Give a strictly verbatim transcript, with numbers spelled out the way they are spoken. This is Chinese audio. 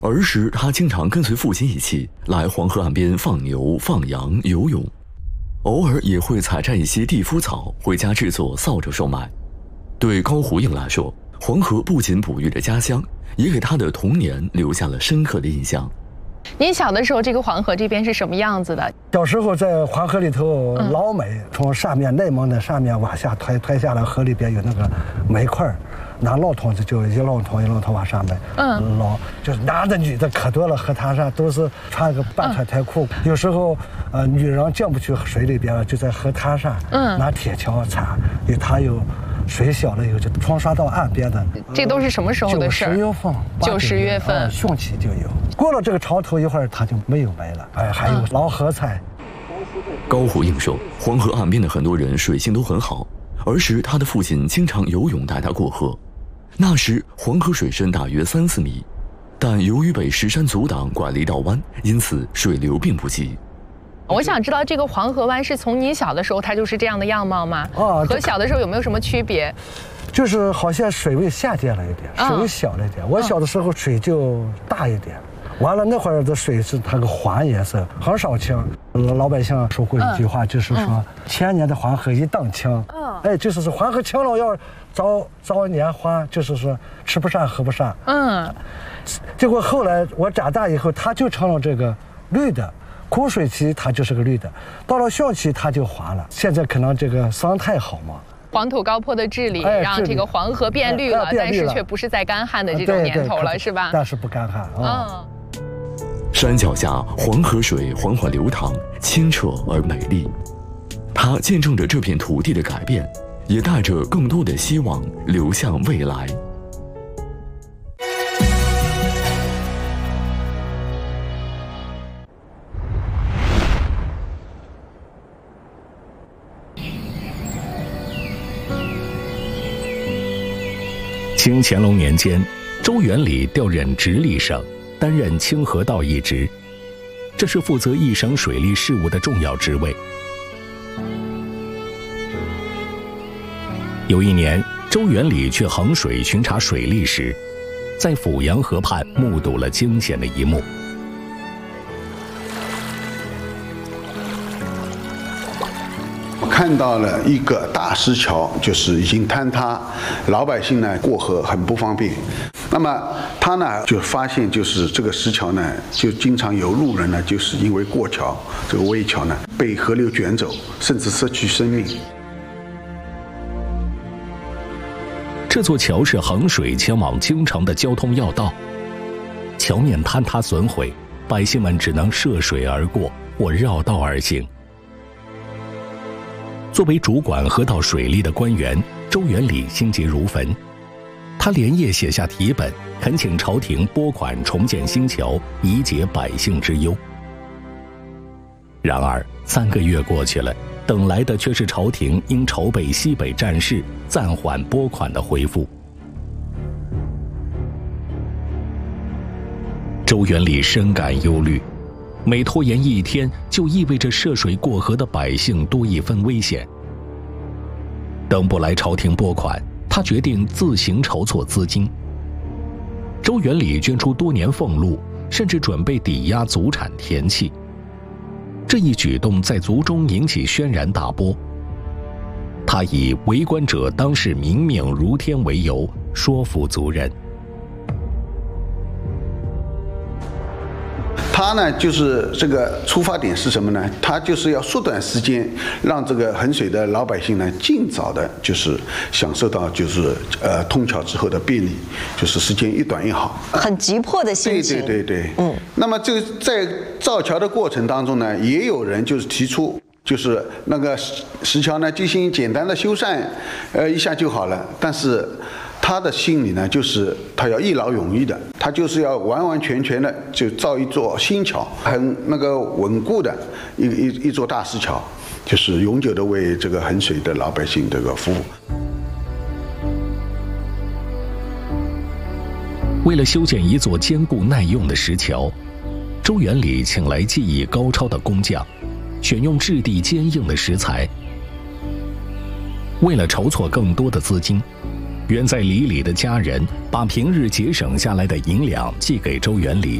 儿时，他经常跟随父亲一起来黄河岸边放牛、放羊、游泳，偶尔也会采摘一些地肤草回家制作扫帚售卖。对高胡应来说，黄河不仅哺育着家乡，也给他的童年留下了深刻的印象。 您小的时候，这个黄河这边是什么样子的？ 小时候在黄河里头捞煤，嗯、从上面内蒙的上面往下推，推下来河里边有那个煤块，拿老桶子就一老桶一老桶往上面嗯捞，就是男的女的可多了，河滩上都是穿个半腿腿裤，嗯、有时候呃女人进不去水里边，就在河滩上嗯拿铁锹铲，因为它有。水小了以后就冲刷到岸边的， 这都是什么时候的事？ 九十月份， 九十月份， 汛期就有。过了这个潮头一会儿，它就没有煤了。哎，还有捞河菜。 高胡应说，黄河岸边的很多人水性都很好，儿时他的父亲经常游泳带他过河。那时黄河水深大约三四米，但由于被石山阻挡，拐了一道弯，因此水流并不急。 我想知道这个黄河湾是从您小的时候它就是这样的样貌吗？ 啊， 和小的时候有没有什么区别？ 就是好像水位下降了一点，水位小了一点。我小的时候水就大一点，完了那会儿的水是它个黄颜色，很少清。老百姓说过一句话，就是说千年的黄河一荡清。哎，就是说黄河清了要早早年花，就是说吃不上喝不上。嗯，结果后来我长大以后，它就成了这个绿的。枯水期它就是个绿的，到了汛期它就黄了。现在可能这个生态好嘛， 黄土高坡的治理让这个黄河变绿了，但是却不是在干旱的这种年头了，是吧？ 但是不干旱啊。 山脚下黄河水缓缓流淌，清澈而美丽。它见证着这片土地的改变，也带着更多的希望流向未来。 清乾隆年间，周元礼调任直隶省，担任清河道一职，这是负责一省水利事务的重要职位。有一年，周元礼去衡水巡查水利时，在阜阳河畔目睹了惊险的一幕。 看到了一个大石桥，就是已经坍塌，老百姓呢过河很不方便。那么他呢就发现，就是这个石桥呢，就经常有路人呢，就是因为过桥这个危桥呢，被河流卷走，甚至失去生命。 这座桥是衡水前往京城的交通要道，桥面坍塌损毁，百姓们只能涉水而过或绕道而行。作为主管河道水利的官员，周元礼心急如焚，他连夜写下题本，恳请朝廷拨款重建新桥，以解百姓之忧。然而三个月过去了，等来的却是朝廷因筹备西北战事暂缓拨款的回复。周元礼深感忧虑，每拖延一天，就意味着涉水过河的百姓多一分危险。等不来朝廷拨款，他决定自行筹措资金。周元礼捐出多年俸禄，甚至准备抵押祖产田契。这一举动在族中引起轩然大波。他以为官者当是民命如天为由，说服族人。 他呢，就是这个出发点是什么呢？他就是要缩短时间，让这个衡水的老百姓呢，尽早的，就是享受到就是呃通桥之后的便利，就是时间一短一好。 很急迫的心情。 对对对对，嗯。那么这个在造桥的过程当中呢，也有人就是提出，就是那个石桥呢进行简单的修缮，呃一下就好了，但是。他的心里呢，就是他要一劳永逸的，他就是要完完全全的就造一座新桥，很那个稳固的一一一座大石桥，就是永久的为这个衡水的老百姓这个服务。 为了修建一座坚固耐用的石桥，周元礼请来技艺高超的工匠，选用质地坚硬的石材。为了筹措更多的资金， 远在里里的家人把平日节省下来的银两寄给周元礼，